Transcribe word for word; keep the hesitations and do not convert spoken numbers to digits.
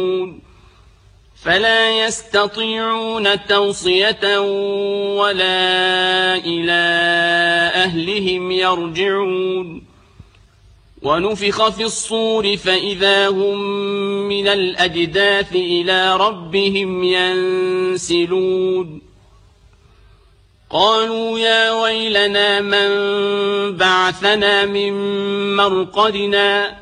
فلا يستطيعون توصية ولا إلى أهلهم يرجعون ونفخ في الصور فإذا هم من الأجداث إلى ربهم ينسلون قالوا يا ويلنا من بعثنا من مرقدنا